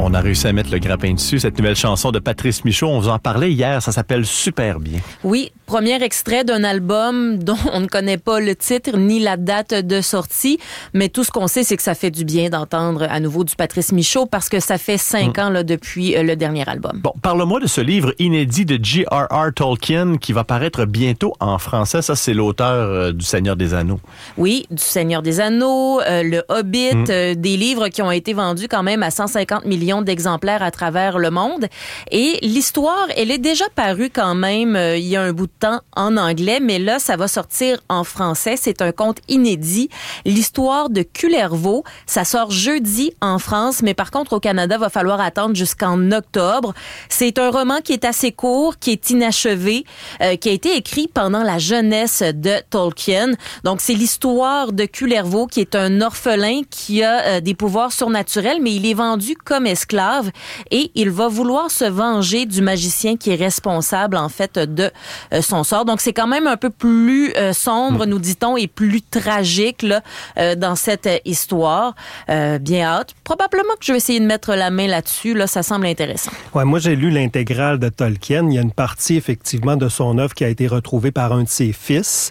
On a réussi à mettre le grappin dessus. Cette nouvelle chanson de Patrice Michaud, on vous en parlait hier, ça s'appelle Super bien. Oui, premier extrait d'un album dont on ne connaît pas le titre ni la date de sortie, mais tout ce qu'on sait, c'est que ça fait du bien d'entendre à nouveau du Patrice Michaud parce que ça fait 5 ans là, depuis le dernier album. Bon, parle-moi de ce livre inédit de J.R.R. Tolkien qui va paraître bientôt en français. Ça, c'est l'auteur du Seigneur des Anneaux. Oui, du Seigneur des Anneaux, le Hobbit, des livres qui ont été vendus quand même à 150 millions d'exemplaires à travers le monde. Et l'histoire, elle est déjà parue quand même il y a un bout de temps en anglais, mais là, ça va sortir en français. C'est un conte inédit. L'histoire de Kullervo, ça sort jeudi en France, mais par contre, au Canada, va falloir attendre jusqu'en octobre. C'est un roman qui est assez court, qui est inachevé, qui a été écrit pendant la jeunesse de Tolkien. Donc, c'est l'histoire de Kullervo, qui est un orphelin qui a des pouvoirs surnaturels, mais il est vendu comme esclave et il va vouloir se venger du magicien qui est responsable, en fait, de son sort. Donc, c'est quand même un peu plus sombre, nous dit-on, et plus tragique là, dans cette histoire. Bien hâte. Probablement que je vais essayer de mettre la main là-dessus. Là, ça semble intéressant. Ouais, moi, j'ai lu l'intégrale de Tolkien. Il y a une partie, effectivement, de son œuvre qui a été retrouvée par un de ses fils.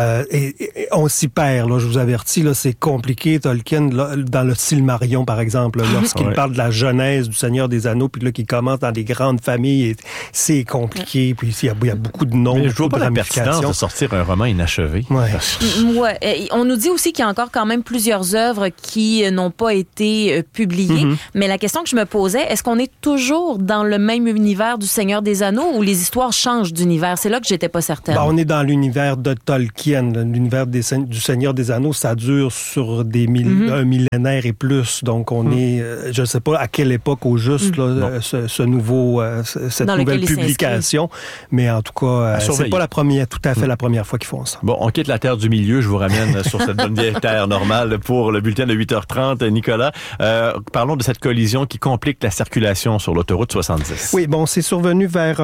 Et on s'y perd, là, je vous avertis, là, c'est compliqué, Tolkien, là, dans le Silmarillion, par exemple, là, lorsqu'il parle de la genèse du Seigneur des Anneaux, puis là, qu'il commence dans des grandes familles, et c'est compliqué, puis il y a beaucoup de noms, mais je vois pas de la pertinence de sortir un roman inachevé. Ouais. On nous dit aussi qu'il y a encore quand même plusieurs œuvres qui n'ont pas été publiées, mais la question que je me posais, est-ce qu'on est toujours dans le même univers du Seigneur des Anneaux ou les histoires changent d'univers? C'est là que j'étais pas certaine. On est dans l'univers de Tolkien, l'univers du Seigneur des Anneaux, ça dure sur un millénaire et plus, donc on est, je sais pas à quelle époque au juste, là, cette nouvelle publication, mais en tout cas, c'est pas tout à fait la première fois qu'ils font ça. Bon, on quitte la terre du milieu, je vous ramène sur cette bonne vieille terre normale pour le bulletin de 8h30. Nicolas, parlons de cette collision qui complique la circulation sur l'autoroute 70. Oui, bon, c'est survenu vers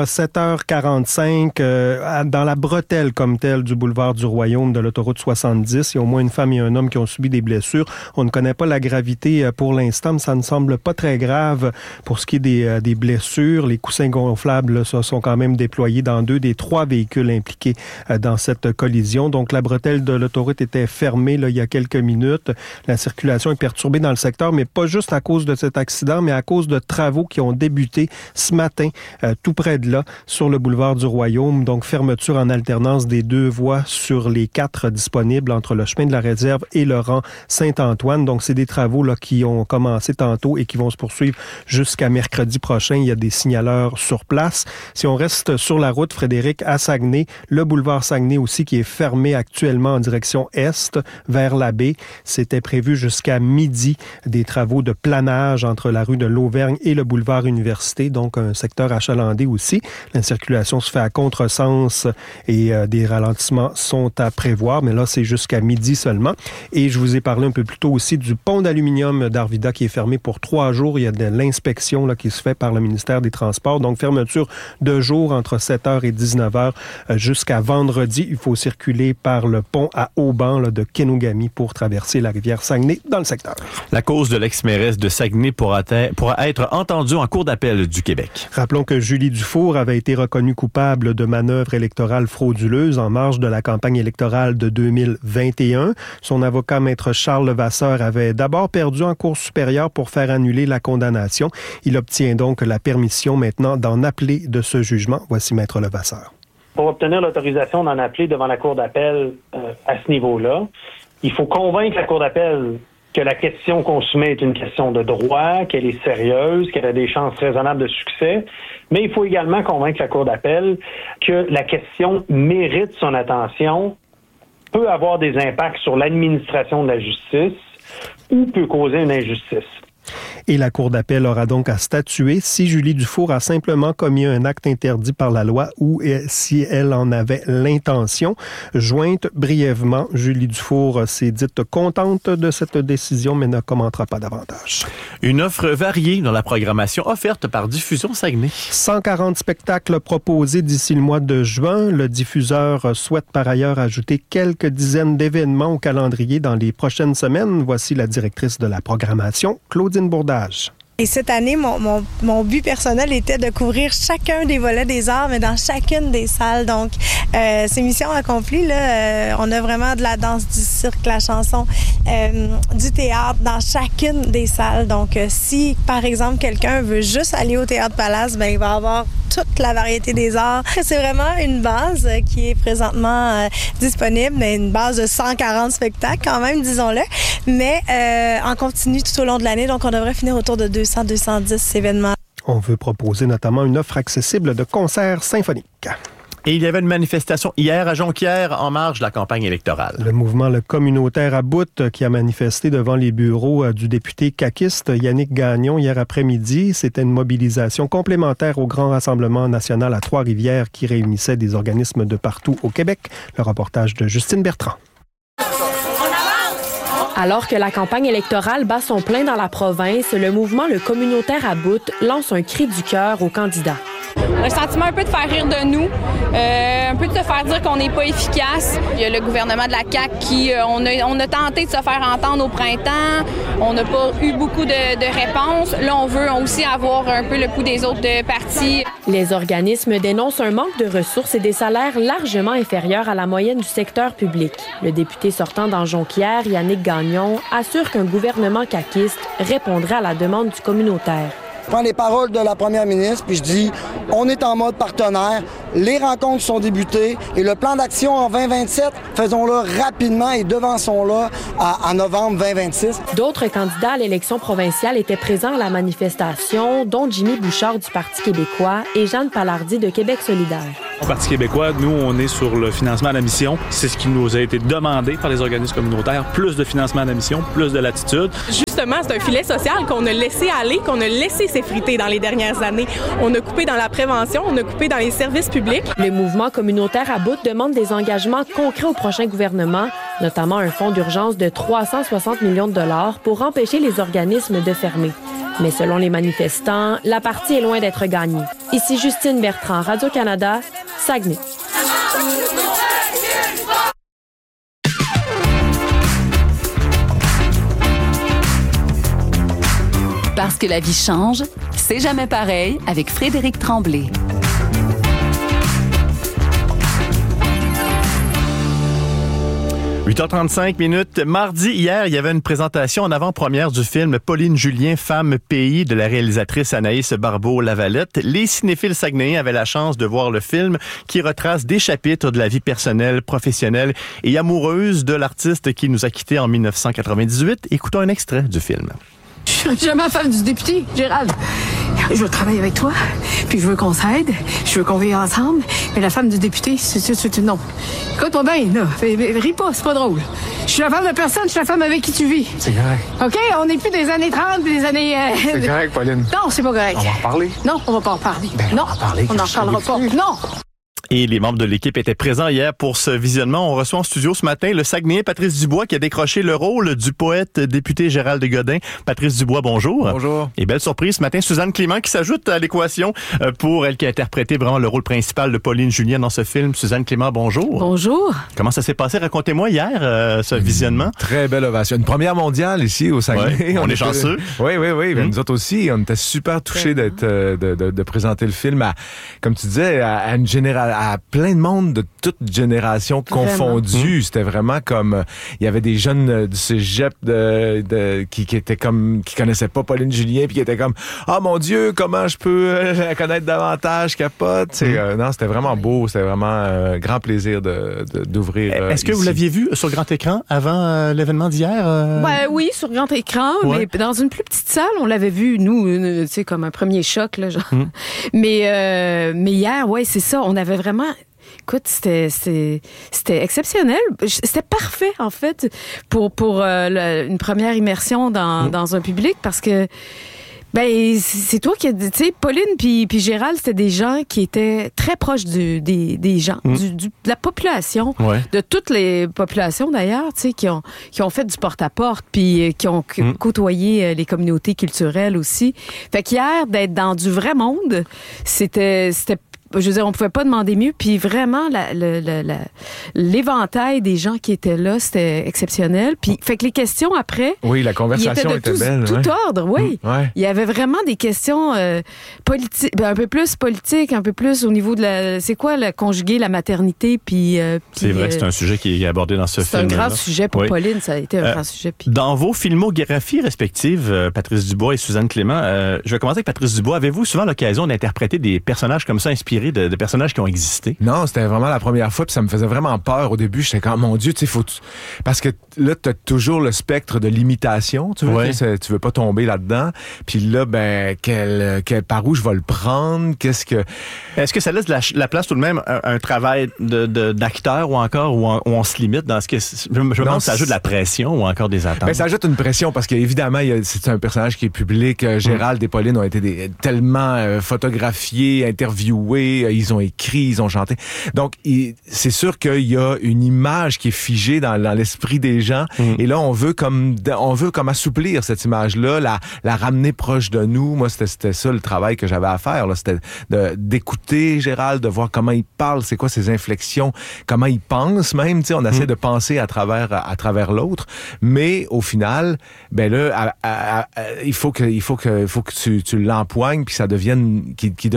7h45 dans la bretelle comme telle du boulevard du Royaume de l'autoroute 70. Il y a au moins une femme et un homme qui ont subi des blessures. On ne connaît pas la gravité pour l'instant, mais ça ne semble pas très grave pour ce qui est des blessures. Les coussins gonflables là, sont quand même déployés dans 2 des 3 véhicules impliqués dans cette collision. Donc, la bretelle de l'autoroute était fermée là, il y a quelques minutes. La circulation est perturbée dans le secteur, mais pas juste à cause de cet accident, mais à cause de travaux qui ont débuté ce matin, tout près de là, sur le boulevard du Royaume. Donc, fermeture en alternance des 2 voies sur les 4 disponibles entre le chemin de la Réserve et le rang Saint-Antoine. Donc, c'est des travaux là, qui ont commencé tantôt et qui vont se poursuivre jusqu'à mercredi prochain. Il y a des signaleurs sur place. Si on reste sur la route, Frédéric, à Saguenay, le boulevard Saguenay aussi qui est fermé actuellement en direction est vers la baie. C'était prévu jusqu'à midi des travaux de planage entre la rue de l'Auvergne et le boulevard Université, donc un secteur achalandé aussi. La circulation se fait à contresens et des ralentissements sont à prévoir, mais là, c'est jusqu'à midi seulement. Et je vous ai parlé un peu plus tôt aussi du pont d'aluminium d'Arvida qui est fermé pour 3 jours. Il y a de l'inspection là, qui se fait par le ministère des Transports. Donc, fermeture de jour entre 7h et 19h jusqu'à vendredi. Il faut circuler par le pont à Auban là, de Kenogami pour traverser la rivière Saguenay dans le secteur. La cause de l'ex-mairesse de Saguenay pourra être entendue en cour d'appel du Québec. Rappelons que Julie Dufour avait été reconnue coupable de manœuvres électorales frauduleuses en marge de la campagne électorale de 2021. Son avocat, maître Charles Levasseur, avait d'abord perdu en cour supérieure pour faire annuler la condamnation. Il obtient donc la permission maintenant d'en appeler de ce jugement. Voici maître Levasseur. Pour obtenir l'autorisation d'en appeler devant la cour d'appel à ce niveau-là, il faut convaincre la cour d'appel que la question qu'on soumet est une question de droit, qu'elle est sérieuse, qu'elle a des chances raisonnables de succès, mais il faut également convaincre la cour d'appel que la question mérite son attention, peut avoir des impacts sur l'administration de la justice ou peut causer une injustice. Et la Cour d'appel aura donc à statuer si Julie Dufour a simplement commis un acte interdit par la loi ou si elle en avait l'intention. Jointe brièvement, Julie Dufour s'est dite contente de cette décision, mais ne commentera pas davantage. Une offre variée dans la programmation offerte par Diffusion Saguenay. 140 spectacles proposés d'ici le mois de juin. Le diffuseur souhaite par ailleurs ajouter quelques dizaines d'événements au calendrier dans les prochaines semaines. Voici la directrice de la programmation, Claudine Bourdage. Et cette année, mon but personnel était de couvrir chacun des volets des arts, mais dans chacune des salles. Donc, c'est mission accomplie. Là, on a vraiment de la danse, du cirque, la chanson, du théâtre dans chacune des salles. Donc, si, par exemple, quelqu'un veut juste aller au Théâtre Palace, ben il va avoir toute la variété des arts. C'est vraiment une base qui est présentement disponible, mais une base de 140 spectacles quand même, disons-le, mais en continu tout au long de l'année. Donc, on devrait finir autour de 200-210 événements. On veut proposer notamment une offre accessible de concerts symphoniques. Et il y avait une manifestation hier à Jonquière en marge de la campagne électorale. Le mouvement Le Communautaire à bout qui a manifesté devant les bureaux du député caquiste Yannick Gagnon hier après-midi. C'était une mobilisation complémentaire au grand rassemblement national à Trois-Rivières qui réunissait des organismes de partout au Québec. Le reportage de Justine Bertrand. Alors que la campagne électorale bat son plein dans la province, le mouvement Le Communautaire à bout lance un cri du cœur aux candidats. Un sentiment un peu de faire rire de nous, un peu de se faire dire qu'on n'est pas efficace. Il y a le gouvernement de la CAQ qui, on a tenté de se faire entendre au printemps. On n'a pas eu beaucoup de réponses. Là, on veut aussi avoir un peu le pouls des autres partis. Les organismes dénoncent un manque de ressources et des salaires largement inférieurs à la moyenne du secteur public. Le député sortant dans Jonquière, Yannick Gagnon, assure qu'un gouvernement caquiste répondrait à la demande du communautaire. Je prends les paroles de la première ministre, puis je dis, on est en mode partenaire, les rencontres sont débutées, et le plan d'action en 2027, faisons-le rapidement et devançons-le en novembre 2026. D'autres candidats à l'élection provinciale étaient présents à la manifestation, dont Jimmy Bouchard du Parti québécois et Jeanne Palardy de Québec solidaire. Au Parti québécois, nous, on est sur le financement à la mission. C'est ce qui nous a été demandé par les organismes communautaires. Plus de financement à la mission, plus de latitude. Justement, c'est un filet social qu'on a laissé aller, qu'on a laissé s'effriter dans les dernières années. On a coupé dans la prévention, on a coupé dans les services publics. Le mouvement communautaire à bout demande des engagements concrets au prochain gouvernement, notamment un fonds d'urgence de 360 millions de dollars pour empêcher les organismes de fermer. Mais selon les manifestants, la partie est loin d'être gagnée. Ici Justine Bertrand, Radio-Canada, Saguenay. Parce que la vie change, c'est jamais pareil avec Frédéric Tremblay. – 8h35. Mardi, hier, il y avait une présentation en avant-première du film Pauline Julien, Femme Pays de la réalisatrice Anaïs Barbeau-Lavalette. Les cinéphiles saguenayens avaient la chance de voir le film qui retrace des chapitres de la vie personnelle, professionnelle et amoureuse de l'artiste qui nous a quittés en 1998. Écoutons un extrait du film. Je suis jamais la femme du député, Gérald. Je veux travailler avec toi, puis je veux qu'on s'aide, je veux qu'on vive ensemble, mais la femme du député, c'est non. Écoute-moi bien, là, ris pas, c'est pas drôle. Je suis la femme de personne, je suis la femme avec qui tu vis. C'est correct. OK, on n'est plus des années 30, des années... C'est correct, Pauline. Non, c'est pas correct. On va en reparler. Non, on va pas en reparler. Non, on va en parler. On n'en parlera pas. Non! Et les membres de l'équipe étaient présents hier pour ce visionnement. On reçoit en studio ce matin le Saguenayen Patrice Dubois qui a décroché le rôle du poète député Gérald Godin. Patrice Dubois, bonjour. Bonjour. Et belle surprise ce matin, Suzanne Clément qui s'ajoute à l'équation pour elle qui a interprété vraiment le rôle principal de Pauline Julien dans ce film. Suzanne Clément, bonjour. Bonjour. Comment ça s'est passé? Racontez-moi hier ce visionnement. Très belle ovation. Une première mondiale ici au Saguenay. Ouais, on est chanceux. Oui. Nous autres aussi, on était super touchés de présenter le film à, comme tu disais, à plein de monde de toute génération confondue. C'était vraiment comme il y avait des jeunes du cégep qui étaient comme qui connaissaient pas Pauline Julien puis qui étaient comme mon Dieu, comment je peux la connaître davantage, capote. Non, c'était vraiment beau, c'était vraiment un grand plaisir d'ouvrir. Est-ce que vous l'aviez vu sur grand écran avant l'événement d'hier? Oui, sur grand écran, mais dans une plus petite salle, on l'avait vu nous, tu sais, comme un premier choc là, genre. Mais hier, c'est ça, on avait vraiment. Écoute, c'était exceptionnel. C'était parfait, en fait, pour une première immersion dans un public parce que, c'est toi qui as dit, tu sais, Pauline puis Gérald, c'était des gens qui étaient très proches des gens, de la population, de toutes les populations d'ailleurs, tu sais, qui ont fait du porte-à-porte puis qui ont côtoyé les communautés culturelles aussi. Fait qu'hier, d'être dans du vrai monde, c'était je veux dire, on pouvait pas demander mieux. Puis vraiment, l'éventail des gens qui étaient là, c'était exceptionnel. Puis, fait que les questions après... Oui, la conversation était belle. Tout ordre, oui. Ouais. Il y avait vraiment des questions politiques, un peu plus politiques, un peu plus au niveau de c'est quoi, conjuguer la maternité, puis... c'est vrai que c'est un sujet qui est abordé dans ce film. C'est un grand sujet pour Pauline, ça a été un grand sujet. Puis... Dans vos filmographies respectives, Patrice Dubois et Suzanne Clément, je vais commencer avec Patrice Dubois. Avez-vous souvent l'occasion d'interpréter des personnages comme ça, inspirés de personnages qui ont existé? Non, c'était vraiment la première fois, puis ça me faisait vraiment peur au début. J'étais comme, mon Dieu, tu sais, parce que là, t'as toujours le spectre de l'imitation, tu vois, tu veux pas tomber là-dedans. Puis là, ben, par où je vais le prendre? Est-ce que ça laisse la place tout de même un travail d'acteur ou encore où on se limite dans ce que... Je me demande si ça ajoute de la pression ou encore des attentes. Ben, ça ajoute une pression parce qu'évidemment, c'est un personnage qui est public. Gérald et Pauline ont été tellement photographiés, interviewés, ils ont écrit, ils ont chanté. Donc, c'est sûr qu'il y a une image qui est figée dans l'esprit des gens. Et là, on veut comme assouplir cette image-là, la ramener proche de nous. Moi, c'était ça le travail que j'avais à faire. Là. C'était d'écouter Gérald, de voir comment il parle, c'est quoi ses inflexions, comment il pense même. On essaie de penser à travers l'autre. Mais au final, ben là, il faut que tu l'empoignes puis ça devienne,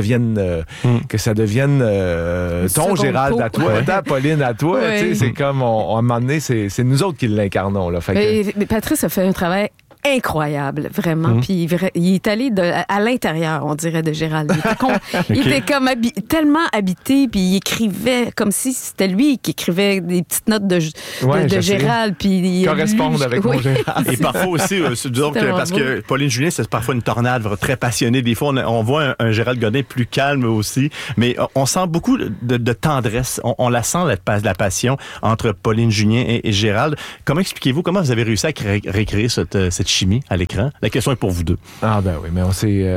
que ça devienne ton Gérald à toi, ta Pauline à toi. Ouais. C'est comme, à un moment donné, c'est nous autres qui l'incarnons. Là. Mais Patrice a fait un travail incroyable, vraiment. Puis il est allé à l'intérieur, on dirait, de Gérald. Il était comme tellement habité, puis il écrivait comme si c'était lui qui écrivait des petites notes de Gérald. Puis correspondent avec mon Gérald. Et parfois aussi, donc, parce que Pauline Julien, c'est parfois une tornade très passionnée. Des fois, on voit un Gérald Godin plus calme aussi, mais on sent beaucoup de tendresse. On la sent, la passion entre Pauline Julien et Gérald. Comment expliquez-vous, comment vous avez réussi à récréer cette chimie à l'écran? La question est pour vous deux. Ah ben oui, mais on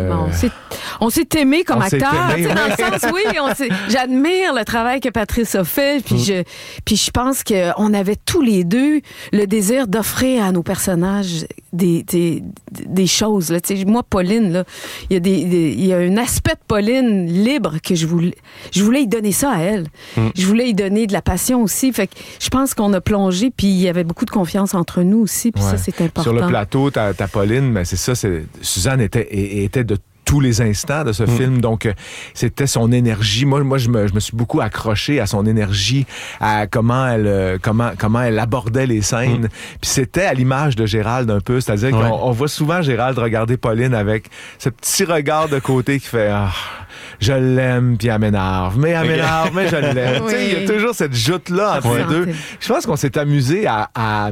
s'est aimé comme acteur. Dans le sens, oui, j'admire le travail que Patrice a fait, puis je pense qu'on avait tous les deux le désir d'offrir à nos personnages des choses. Là. Moi, Pauline, là, il y a un aspect de Pauline libre que je voulais y donner ça à elle. Je voulais y donner de la passion aussi. Fait que je pense qu'on a plongé, puis il y avait beaucoup de confiance entre nous aussi, puis ça, c'est important. Sur le plateau, ta Pauline, ben c'est ça, Suzanne était de tous les instants de ce film, donc c'était son énergie. Moi je me suis beaucoup accroché à son énergie, à comment elle abordait les scènes. Puis c'était à l'image de Gérald un peu, c'est-à-dire qu'on voit souvent Gérald regarder Pauline avec ce petit regard de côté qui fait je l'aime, puis elle m'énerve, mais je l'aime. Oui. Il y a toujours cette joute-là entre les deux. Je pense qu'on s'est amusé à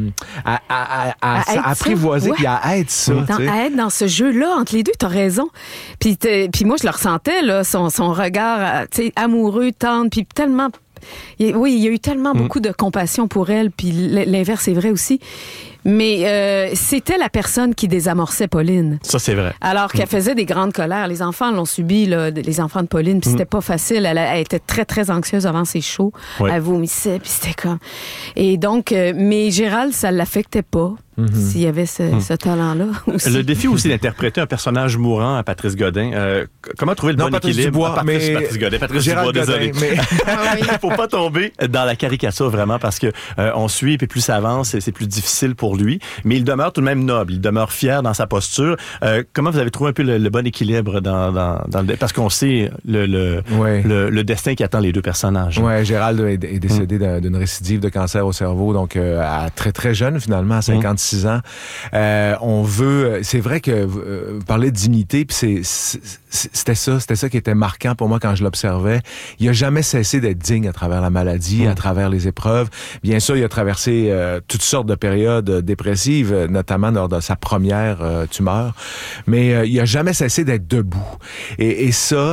apprivoiser, puis à être ça. À être dans ce jeu-là, entre les deux, t'as raison. Puis moi, je le ressentais, là, son regard amoureux, tendre, puis tellement... Oui, il y a eu tellement beaucoup de compassion pour elle, puis l'inverse est vrai aussi. Mais c'était la personne qui désamorçait Pauline. Ça, c'est vrai. Alors qu'elle faisait des grandes colères. Les enfants l'ont subi, là, les enfants de Pauline, puis c'était pas facile. Elle était très, très anxieuse avant ses shows. Oui. Elle vomissait, puis c'était comme... Et donc, mais Gérald, ça l'affectait pas. S'il y avait ce talent-là aussi. Le défi aussi d'interpréter un personnage mourant à Patrice Godin. Comment trouver le bon équilibre? Dubois, Patrice Dubois, désolé. Il ne faut pas tomber dans la caricature vraiment parce que on suit et plus ça avance, c'est plus difficile pour lui. Mais il demeure tout de même noble, il demeure fier dans sa posture. Comment vous avez trouvé un peu le bon équilibre dans le... Parce qu'on sait le destin qui attend les deux personnages. Oui, Gérald est décédé d'une récidive de cancer au cerveau, donc à très très jeune finalement, à 56 ans. C'est vrai que parler de dignité, puis c'était ça qui était marquant pour moi quand je l'observais. Il a jamais cessé d'être digne à travers la maladie, à travers les épreuves. Bien sûr, il a traversé toutes sortes de périodes dépressives, notamment lors de sa première tumeur, mais il a jamais cessé d'être debout. Et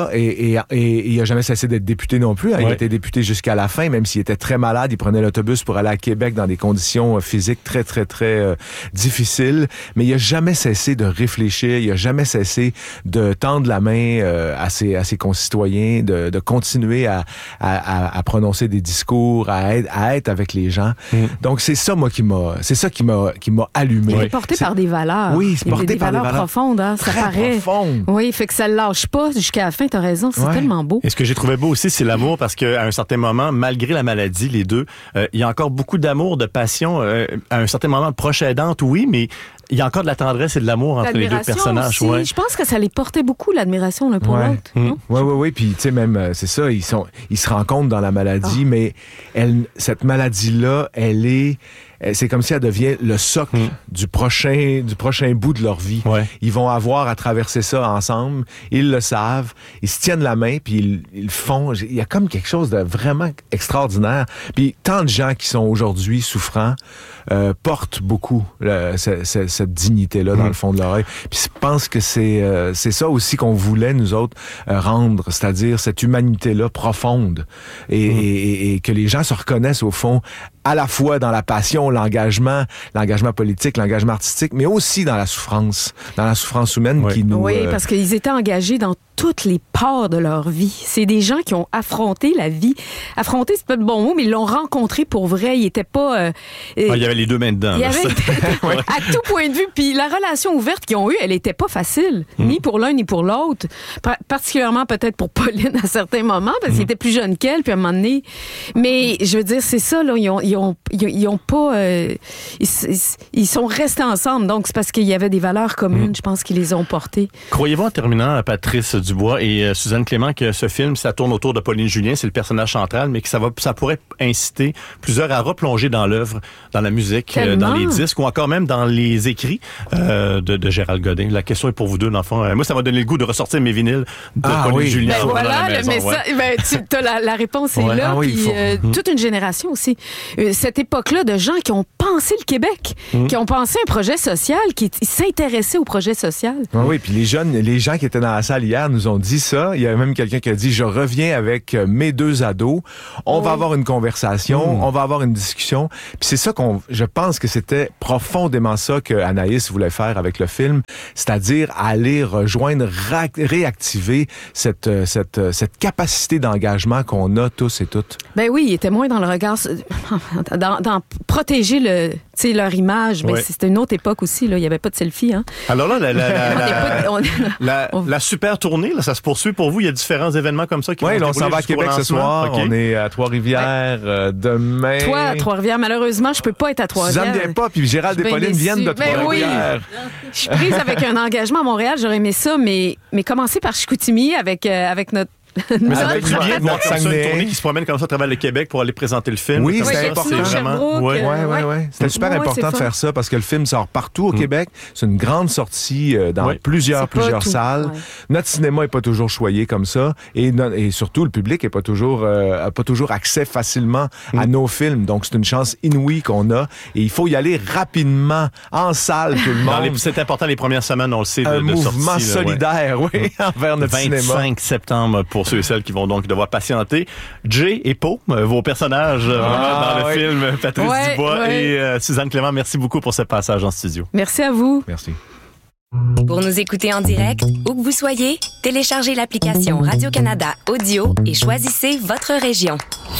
il a jamais cessé d'être député non plus. Il était député jusqu'à la fin, même s'il était très malade. Il prenait l'autobus pour aller à Québec dans des conditions physiques très, très, très difficiles, mais il a jamais cessé de réfléchir, il a jamais cessé de tendre la main à ses concitoyens, de continuer à prononcer des discours, à être avec les gens. Donc c'est ça moi qui m'a allumé. Il est porté par des valeurs. Oui, c'est porté par des valeurs profondes, hein, ça paraît. Profondes. Oui, fait que ça le lâche pas jusqu'à la fin, t'as raison, c'est tellement beau. Et ce que j'ai trouvé beau aussi, c'est l'amour, parce qu'à un certain moment, malgré la maladie, les deux, il y a encore beaucoup d'amour, de passion. À un certain moment, proche aidante, oui, mais il y a encore de la tendresse et de l'amour entre les deux personnages. Aussi. Je pense que ça les portait beaucoup, l'admiration l'un pour l'autre. Oui. Puis, tu sais, même, c'est ça, ils se rencontrent dans la maladie, mais cette maladie-là, c'est comme si elle devient le socle du prochain bout de leur vie. Ouais. Ils vont avoir à traverser ça ensemble. Ils le savent. Ils se tiennent la main, puis ils font. Il y a comme quelque chose de vraiment extraordinaire. Puis tant de gens qui sont aujourd'hui souffrants portent beaucoup cette dignité-là dans le fond de l'oreille. Puis je pense que c'est ça aussi qu'on voulait, nous autres, rendre, c'est-à-dire cette humanité-là profonde et que les gens se reconnaissent au fond à la fois dans la passion, l'engagement politique, l'engagement artistique, mais aussi dans la souffrance humaine qui nous... Oui, parce qu'ils étaient engagés dans toutes les parts de leur vie. C'est des gens qui ont affronté la vie. Affronter, c'est pas le bon mot, mais ils l'ont rencontré pour vrai. Ils étaient pas... il y avait les deux mains dedans. À tout point de vue. Puis la relation ouverte qu'ils ont eue, elle était pas facile. Ni pour l'un, ni pour l'autre. Particulièrement peut-être pour Pauline à certains moments, parce qu'il était plus jeune qu'elle, puis à un moment donné. Mais je veux dire, c'est ça, là. Ils ont pas... ils sont restés ensemble. Donc, c'est parce qu'il y avait des valeurs communes, je pense, qu'ils les ont portées. Croyez-vous, en terminant, Patrice Dubois et Suzanne Clément, que ce film, ça tourne autour de Pauline Julien, c'est le personnage central, mais que ça pourrait inciter plusieurs à replonger dans l'œuvre, dans la musique, dans les disques, ou encore même dans les écrits de Gérald Godin. La question est pour vous deux, dans le fond. Moi, ça m'a donné le goût de ressortir mes vinyles de Pauline Julien. Ben voilà, la réponse est là. Puis toute une génération aussi. Cette époque-là de gens qui ont pensé le Québec, qui ont pensé un projet social, qui s'intéressaient au projet social. Oui, puis les gens qui étaient dans la salle hier nous ont dit ça. Il y a même quelqu'un qui a dit, je reviens avec mes deux ados, on va avoir une conversation, on va avoir une discussion. Puis c'est ça je pense que c'était profondément ça que Anaïs voulait faire avec le film, c'est-à-dire aller rejoindre, réactiver cette capacité d'engagement qu'on a tous et toutes. Ben oui, il était moins dans le regard, dans protéger leur image, mais c'était une autre époque aussi, là. Il n'y avait pas de selfie, hein. Alors là, la super tournée, là, ça se poursuit pour vous. Il y a différents événements comme ça qui vont se dérouler. On s'en va à Québec ce soir. Okay. On est à Trois-Rivières demain. Toi, à Trois-Rivières, malheureusement, je peux pas être à Trois-Rivières. Suzanne vient pas, puis Gérald et Pauline viennent de Trois-Rivières. Oui. Je suis prise avec un engagement à Montréal. J'aurais aimé ça, mais commencer par Chicoutimi avec notre... Mais ça va être bien de voir comme ça une tournée qui se promène comme ça à travers le Québec pour aller présenter le film. Oui, c'est important. C'était super important de faire ça parce que le film sort partout au Québec. C'est une grande sortie dans plusieurs salles. Ouais. Notre cinéma est pas toujours choyé comme ça et surtout le public est pas toujours a pas toujours accès facilement à nos films. Donc c'est une chance inouïe qu'on a et il faut y aller rapidement en salle tout le monde. C'est important les premières semaines, on le sait, un mouvement solidaire, envers notre 25 cinéma. 25 septembre pour ceux et celles qui vont donc devoir patienter. Jay et Pau, vos personnages dans le film, Patrice Dubois et Suzanne Clément, merci beaucoup pour ce passage en studio. Merci à vous. Merci. Pour nous écouter en direct, où que vous soyez, téléchargez l'application Radio-Canada Audio et choisissez votre région.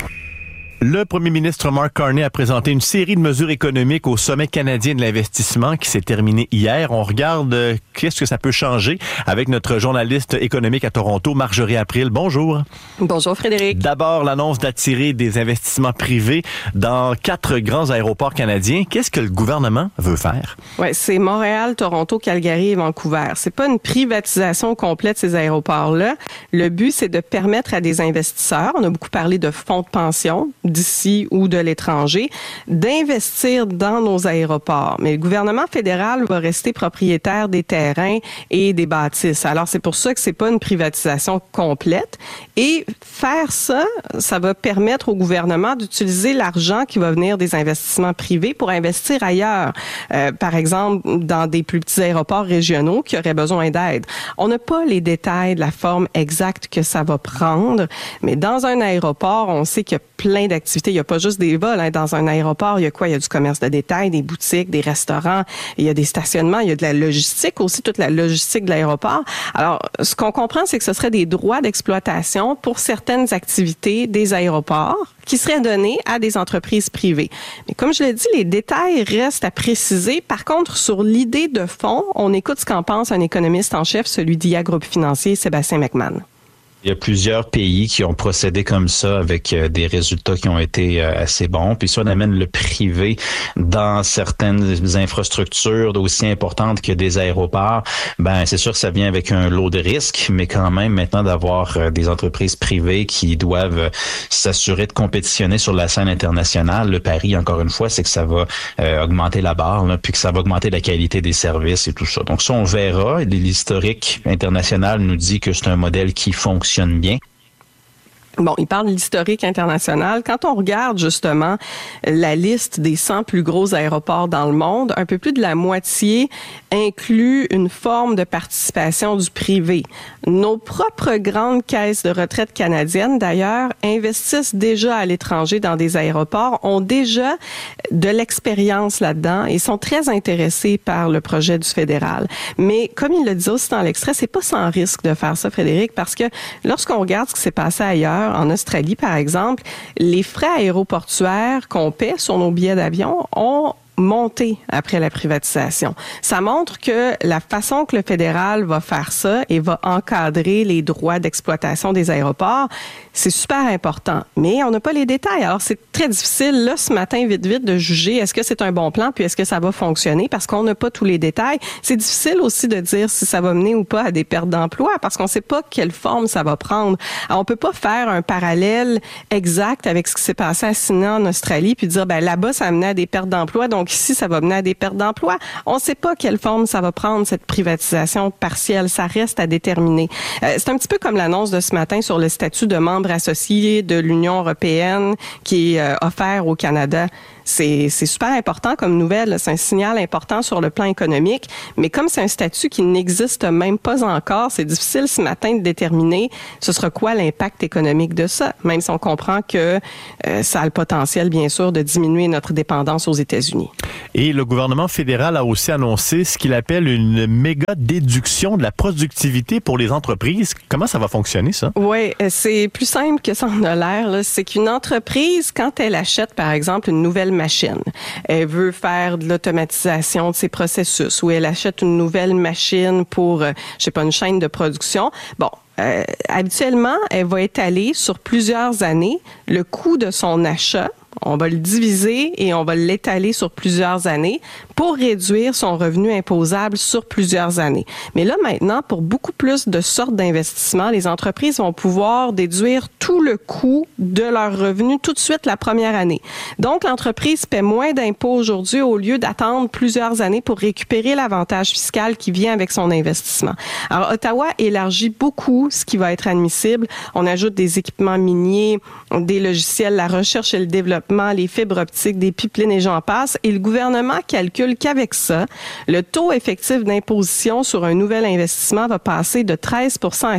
Le premier ministre Mark Carney a présenté une série de mesures économiques au sommet canadien de l'investissement qui s'est terminé hier. On regarde qu'est-ce que ça peut changer avec notre journaliste économique à Toronto, Marjorie April. Bonjour. Bonjour Frédéric. D'abord, l'annonce d'attirer des investissements privés dans 4 grands aéroports canadiens. Qu'est-ce que le gouvernement veut faire? Oui, c'est Montréal, Toronto, Calgary et Vancouver. C'est pas une privatisation complète de ces aéroports-là. Le but, c'est de permettre à des investisseurs, on a beaucoup parlé de fonds de pension, d'ici ou de l'étranger, d'investir dans nos aéroports. Mais le gouvernement fédéral va rester propriétaire des terrains et des bâtisses. Alors, c'est pour ça que c'est pas une privatisation complète. Et faire ça, ça va permettre au gouvernement d'utiliser l'argent qui va venir des investissements privés pour investir ailleurs. Par exemple, dans des plus petits aéroports régionaux qui auraient besoin d'aide. On n'a pas les détails de la forme exacte que ça va prendre, mais dans un aéroport, on sait qu'il y a plein d'activités. Il n'y a pas juste des vols. Dans un aéroport, il y a quoi? Il y a du commerce de détail, des boutiques, des restaurants, il y a des stationnements, il y a de la logistique aussi, toute la logistique de l'aéroport. Alors, ce qu'on comprend, c'est que ce serait des droits d'exploitation pour certaines activités des aéroports qui seraient donnés à des entreprises privées. Mais comme je l'ai dit, les détails restent à préciser. Par contre, sur l'idée de fond, on écoute ce qu'en pense un économiste en chef, celui d'IA Groupe Financier, Sébastien McMahon. Il y a plusieurs pays qui ont procédé comme ça avec des résultats qui ont été assez bons. Puis si on amène le privé dans certaines infrastructures aussi importantes que des aéroports, ben c'est sûr que ça vient avec un lot de risques, mais quand même maintenant d'avoir des entreprises privées qui doivent s'assurer de compétitionner sur la scène internationale, le pari, encore une fois, c'est que ça va augmenter la barre, là, puis que ça va augmenter la qualité des services et tout ça. Donc ça, on verra. L'historique international nous dit que c'est un modèle qui fonctionne bien. Bon, il parle de l'historique international. Quand on regarde justement la liste des 100 plus gros aéroports dans le monde, un peu plus de la moitié inclut une forme de participation du privé. Nos propres grandes caisses de retraite canadiennes, d'ailleurs, investissent déjà à l'étranger dans des aéroports, ont déjà de l'expérience là-dedans et sont très intéressés par le projet du fédéral. Mais comme il le dit aussi dans l'extrait, c'est pas sans risque de faire ça, Frédéric, parce que lorsqu'on regarde ce qui s'est passé ailleurs, en Australie, par exemple, les frais aéroportuaires qu'on paie sur nos billets d'avion ont monté après la privatisation. Ça montre que la façon que le fédéral va faire ça et va encadrer les droits d'exploitation des aéroports, c'est super important. Mais on n'a pas les détails. Alors, c'est très difficile, là, ce matin, vite, de juger est-ce que c'est un bon plan puis est-ce que ça va fonctionner parce qu'on n'a pas tous les détails. C'est difficile aussi de dire si ça va mener ou pas à des pertes d'emploi parce qu'on ne sait pas quelle forme ça va prendre. Alors, on peut pas faire un parallèle exact avec ce qui s'est passé à Sydney en Australie puis dire, ben là-bas, ça a mené à des pertes d'emploi, donc ici, ça va mener à des pertes d'emploi. On ne sait pas quelle forme ça va prendre, cette privatisation partielle. Ça reste à déterminer. C'est un petit peu comme l'annonce de ce matin sur le statut de membre associé de l'Union européenne qui est offert au Canada. C'est super important comme nouvelle. C'est un signal important sur le plan économique. Mais comme c'est un statut qui n'existe même pas encore, c'est difficile ce matin de déterminer ce sera quoi l'impact économique de ça, même si on comprend que ça a le potentiel, bien sûr, de diminuer notre dépendance aux États-Unis. Et le gouvernement fédéral a aussi annoncé ce qu'il appelle une méga déduction de la productivité pour les entreprises. Comment ça va fonctionner, ça? Oui, c'est plus simple que ça en a l'air, là. C'est qu'une entreprise, quand elle achète, par exemple, une nouvelle machine, elle veut faire de l'automatisation de ses processus ou elle achète une nouvelle machine pour, une chaîne de production. Bon, habituellement, elle va étaler sur plusieurs années le coût de son achat. On va le diviser et on va l'étaler sur plusieurs années pour réduire son revenu imposable sur plusieurs années. Mais là, maintenant, pour beaucoup plus de sortes d'investissements, les entreprises vont pouvoir déduire tout le coût de leur revenu tout de suite la première année. Donc, l'entreprise paie moins d'impôts aujourd'hui au lieu d'attendre plusieurs années pour récupérer l'avantage fiscal qui vient avec son investissement. Alors, Ottawa élargit beaucoup ce qui va être admissible. On ajoute des équipements miniers, des logiciels, la recherche et le développement, les fibres optiques, des pipelines et j'en passe. Et le gouvernement calcule qu'avec ça, le taux effectif d'imposition sur un nouvel investissement va passer de 13 à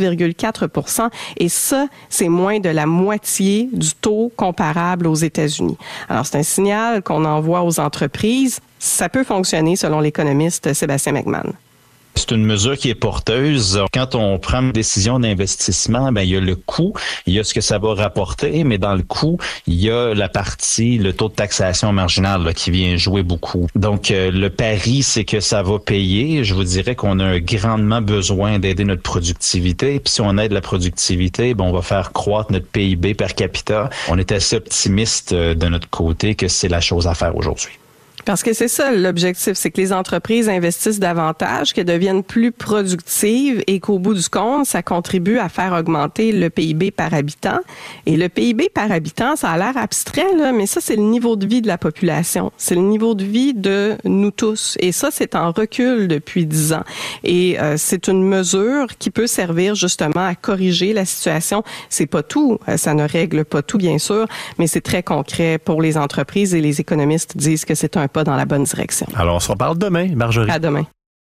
6,4 et ça, c'est moins de la moitié du taux comparable aux États-Unis. Alors, c'est un signal qu'on envoie aux entreprises. Ça peut fonctionner selon l'économiste Sébastien McMahon. C'est une mesure qui est porteuse. Quand on prend une décision d'investissement, ben il y a le coût, il y a ce que ça va rapporter, mais dans le coût, il y a la partie, le taux de taxation marginal là, qui vient jouer beaucoup. Donc, le pari, c'est que ça va payer. Je vous dirais qu'on a un grandement besoin d'aider notre productivité. Puis si on aide la productivité, ben on va faire croître notre PIB per capita. On est assez optimiste de notre côté que c'est la chose à faire aujourd'hui. Parce que c'est ça l'objectif, c'est que les entreprises investissent davantage, qu'elles deviennent plus productives et qu'au bout du compte, ça contribue à faire augmenter le PIB par habitant. Et le PIB par habitant, ça a l'air abstrait, là, mais ça, c'est le niveau de vie de la population. C'est le niveau de vie de nous tous. Et ça, c'est en recul depuis 10 ans. Et c'est une mesure qui peut servir justement à corriger la situation. C'est pas tout, ça ne règle pas tout, bien sûr, mais c'est très concret pour les entreprises et les économistes disent que c'est un pas dans la bonne direction. Alors, on se reparle demain, Marjorie. À demain.